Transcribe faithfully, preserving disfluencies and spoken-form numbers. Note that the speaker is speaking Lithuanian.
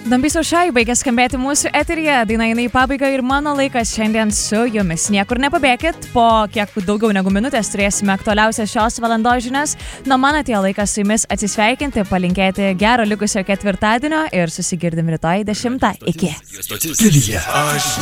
Dambiso Šai baigė skambėti mūsų eteryje, daina eina į pabaigą ir mano laikas šiandien su jumis. Niekur nepabėkit, po kiek daugiau negu minutės turėsime aktualiausias šios valandos žinias. Na, man atėjo laikas su jumis atsisveikinti, palinkėti gero likusio ketvirtadienio ir susigirdim rytoj dešimtą. Iki. Stotis.